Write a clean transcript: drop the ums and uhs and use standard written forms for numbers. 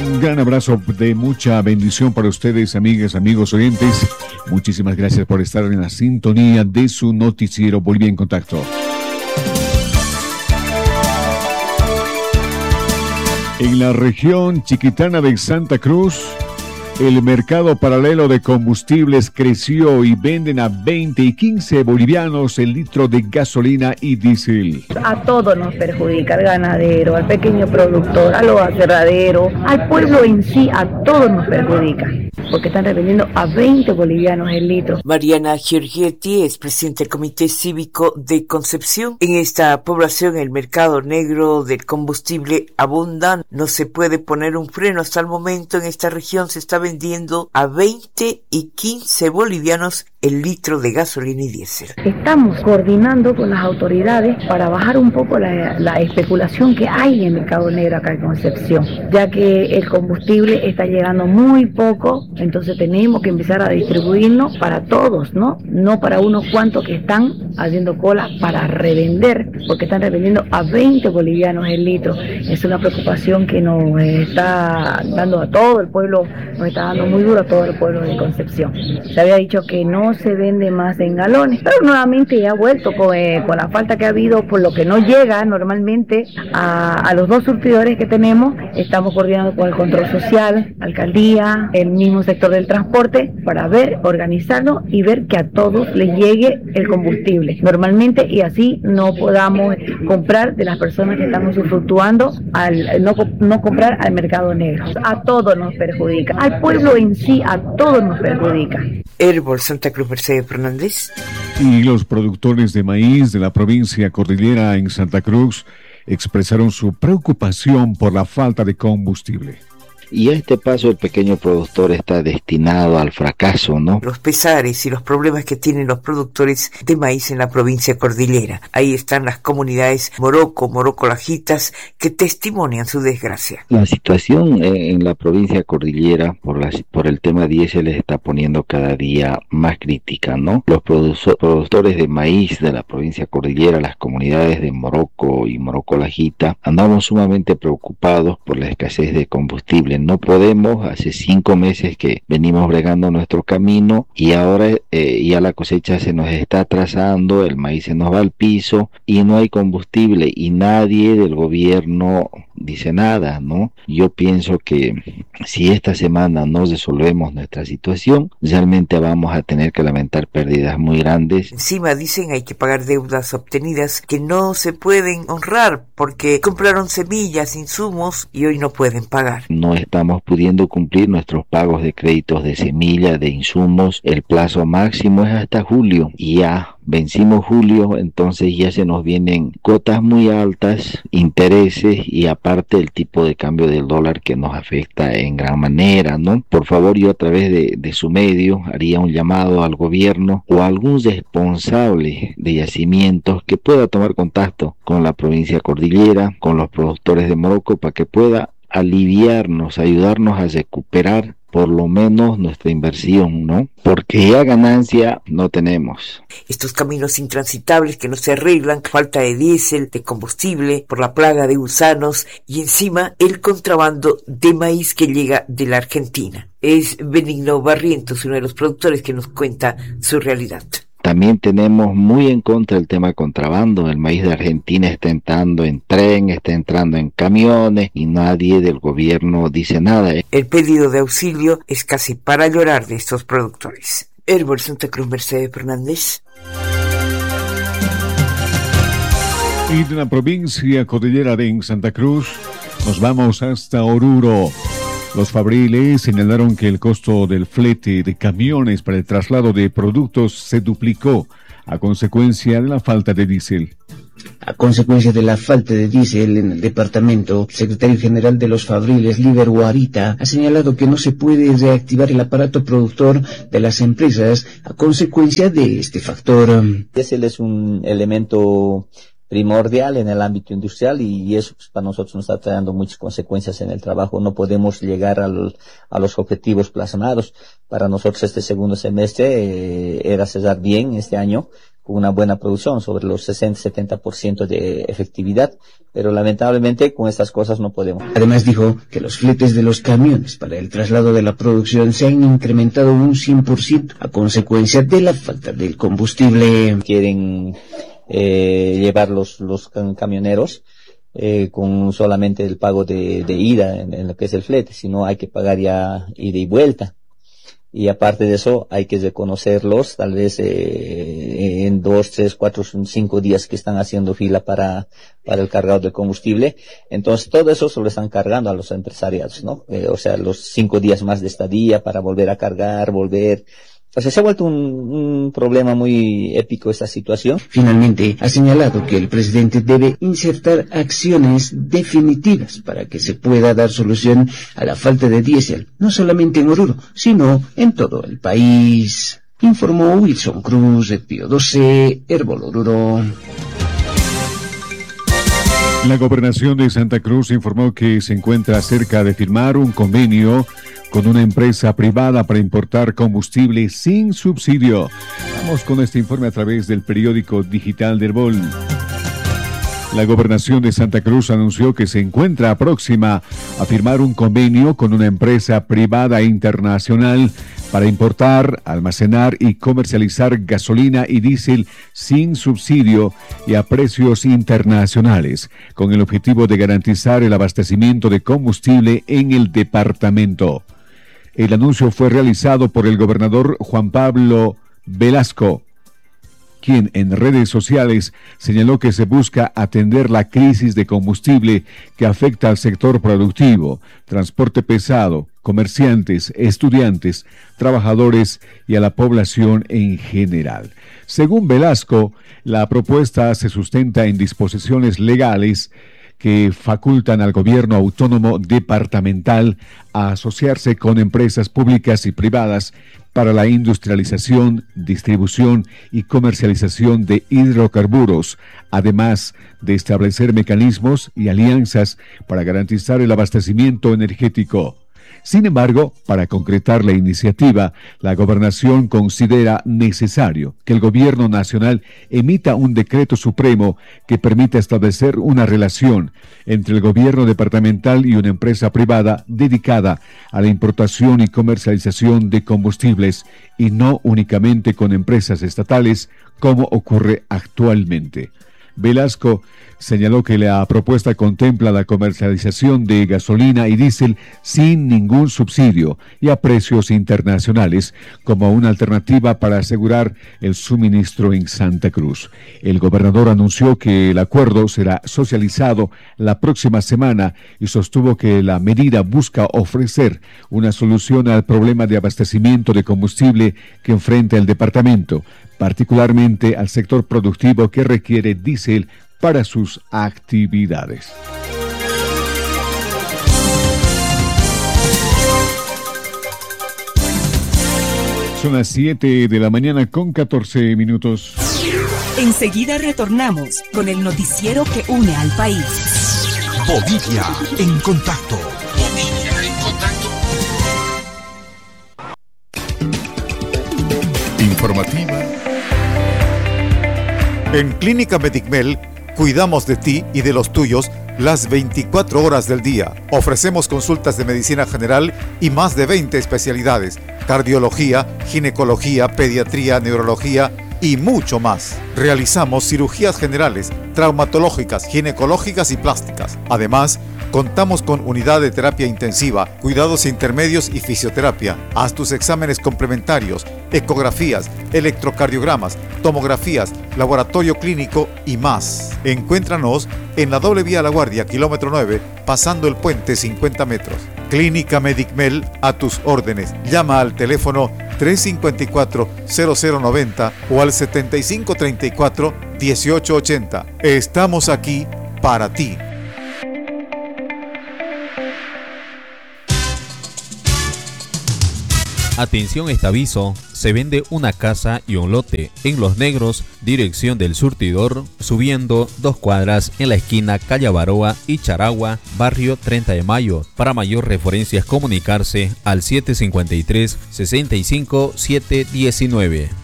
Un gran abrazo de mucha bendición para ustedes, amigas, amigos, oyentes. Muchísimas gracias por estar en la sintonía de su noticiero Bolivia en Contacto. En la región chiquitana de Santa Cruz, el mercado paralelo de combustibles creció y venden a 20 y 15 bolivianos el litro de gasolina y diésel. A todos nos perjudica, al ganadero, al pequeño productor, a los aserraderos, al pueblo en sí, a todos nos perjudica, porque están revendiendo a 20 bolivianos el litro. Mariana Giorgetti es presidenta del Comité Cívico de Concepción. En esta población el mercado negro del combustible abunda. No se puede poner un freno hasta el momento. En esta región se está vendiendo a 20 y 15 bolivianos el litro de gasolina y diésel. Estamos coordinando con las autoridades para bajar un poco la especulación que hay en el mercado negro acá en Concepción, ya que el combustible está llegando muy poco, entonces tenemos que empezar a distribuirnos para todos, ¿no? No para unos cuantos que están haciendo cola para revender, porque están revendiendo a 20 bolivianos el litro. Es una preocupación que nos está dando a todo el pueblo, nos está dando muy duro a todo el pueblo de Concepción. Se había dicho que no se vende más en galones, pero nuevamente ya ha vuelto con la falta que ha habido, por lo que no llega normalmente a los dos surtidores que tenemos. Estamos coordinando con el control social, alcaldía, el mismo sector del transporte, para organizarnos y ver que a todos les llegue el combustible normalmente, y así no podamos comprar de las personas que estamos usufructuando, no comprar al mercado negro. A todos nos perjudica, al pueblo en sí, a todos nos perjudica. Herbol Santa Cruz, Mercedes Fernández. Y los productores de maíz de la provincia cordillera en Santa Cruz expresaron su preocupación por la falta de combustible. Y a este paso el pequeño productor está destinado al fracaso, ¿no? Los pesares y los problemas que tienen los productores de maíz en la provincia cordillera. Ahí están las comunidades Morocco Lajitas, que testimonian su desgracia. La situación en la provincia cordillera por el tema diésel se está poniendo cada día más crítica, ¿no? Los productores de maíz de la provincia cordillera, las comunidades de Morocco y Morocco Lajita, andamos sumamente preocupados por la escasez de combustible. No podemos, hace 5 meses que venimos bregando nuestro camino y ahora ya la cosecha se nos está atrasando, el maíz se nos va al piso y no hay combustible y nadie del gobierno dice nada, ¿no? Yo pienso que si esta semana no resolvemos nuestra situación, realmente vamos a tener que lamentar pérdidas muy grandes. Encima dicen hay que pagar deudas obtenidas que no se pueden honrar porque compraron semillas, insumos y hoy no pueden pagar. No estamos pudiendo cumplir nuestros pagos de créditos de semilla, de insumos. El plazo máximo es hasta julio y ya vencimos julio, entonces ya se nos vienen cuotas muy altas, intereses y aparte el tipo de cambio del dólar que nos afecta en gran manera, ¿no? Por favor, yo a través de su medio haría un llamado al gobierno o a algún responsable de yacimientos que pueda tomar contacto con la provincia cordillera, con los productores de Morocco, para que pueda aliviarnos, ayudarnos a recuperar por lo menos nuestra inversión, ¿no? Porque ya ganancia no tenemos. Estos caminos intransitables que no se arreglan, falta de diésel, de combustible, por la plaga de gusanos y encima el contrabando de maíz que llega de la Argentina. Es Benigno Barrientos, uno de los productores, que nos cuenta su realidad. También tenemos muy en contra el tema contrabando. El maíz de Argentina está entrando en tren, está entrando en camiones y nadie del gobierno dice nada. El pedido de auxilio es casi para llorar de estos productores. Herbol Santa Cruz, Mercedes Fernández. Y de la provincia cordillera de Santa Cruz nos vamos hasta Oruro. Los fabriles señalaron que el costo del flete de camiones para el traslado de productos se duplicó a consecuencia de la falta de diésel. A consecuencia de la falta de diésel en el departamento, el secretario general de los fabriles, Líder Guarita, ha señalado que no se puede reactivar el aparato productor de las empresas a consecuencia de este factor. El diésel es un elemento primordial en el ámbito industrial y eso pues, para nosotros nos está trayendo muchas consecuencias en el trabajo. No podemos llegar a los objetivos plasmados. Para nosotros este segundo semestre era cerrar bien este año con una buena producción, sobre los 60-70% de efectividad, pero lamentablemente con estas cosas no podemos. Además dijo que los fletes de los camiones para el traslado de la producción se han incrementado un 100% a consecuencia de la falta del combustible. Quieren llevar los camioneros con solamente el pago de ida en lo que es el flete, sino hay que pagar ya ida y vuelta. Y aparte de eso, hay que reconocerlos, tal vez en 2, 3, 4, 5 días que están haciendo fila para el cargado de combustible. Entonces, todo eso se lo están cargando a los empresariados, ¿no? O sea, los 5 días más de estadía para volver a cargar, volver. O sea, se ha vuelto un problema muy épico esta situación. Finalmente, ha señalado que el presidente debe insertar acciones definitivas para que se pueda dar solución a la falta de diésel, no solamente en Oruro, sino en todo el país. Informó Wilson Cruz, de Pío 12, Herbol Oruro. La Gobernación de Santa Cruz informó que se encuentra cerca de firmar un convenio con una empresa privada para importar combustible sin subsidio. Vamos con este informe a través del periódico digital del Herbol. La Gobernación de Santa Cruz anunció que se encuentra próxima a firmar un convenio con una empresa privada internacional para importar, almacenar y comercializar gasolina y diésel sin subsidio y a precios internacionales, con el objetivo de garantizar el abastecimiento de combustible en el departamento. El anuncio fue realizado por el gobernador Juan Pablo Velasco, quien en redes sociales señaló que se busca atender la crisis de combustible que afecta al sector productivo, transporte pesado, comerciantes, estudiantes, trabajadores y a la población en general. Según Velasco, la propuesta se sustenta en disposiciones legales que facultan al gobierno autónomo departamental a asociarse con empresas públicas y privadas para la industrialización, distribución y comercialización de hidrocarburos, además de establecer mecanismos y alianzas para garantizar el abastecimiento energético. Sin embargo, para concretar la iniciativa, la Gobernación considera necesario que el Gobierno Nacional emita un decreto supremo que permita establecer una relación entre el Gobierno departamental y una empresa privada dedicada a la importación y comercialización de combustibles y no únicamente con empresas estatales como ocurre actualmente. Velasco señaló que la propuesta contempla la comercialización de gasolina y diésel sin ningún subsidio y a precios internacionales como una alternativa para asegurar el suministro en Santa Cruz. El gobernador anunció que el acuerdo será socializado la próxima semana y sostuvo que la medida busca ofrecer una solución al problema de abastecimiento de combustible que enfrenta el departamento, particularmente al sector productivo que requiere diésel para sus actividades. Son las 7 de la mañana con 14 minutos. Enseguida retornamos con el noticiero que une al país. Bolivia en contacto. Bolivia en contacto. Informativa. En Clínica Medicmel cuidamos de ti y de los tuyos las 24 horas del día. Ofrecemos consultas de medicina general y más de 20 especialidades: cardiología, ginecología, pediatría, neurología y mucho más. Realizamos cirugías generales, traumatológicas, ginecológicas y plásticas. Además, contamos con unidad de terapia intensiva, cuidados intermedios y fisioterapia. Haz tus exámenes complementarios, ecografías, electrocardiogramas, tomografías, laboratorio clínico y más. Encuéntranos en la doble vía La Guardia, kilómetro 9, pasando el puente 50 metros. Clínica Medicmel, a tus órdenes. Llama al teléfono 354-0090 o al 7534-1880. Estamos aquí para ti. Atención, este aviso: se vende una casa y un lote en Los Negros, dirección del Surtidor, subiendo 2 cuadras en la esquina Calle Baroa y Charagua, barrio 30 de Mayo. Para mayor referencias comunicarse al 753-65-719.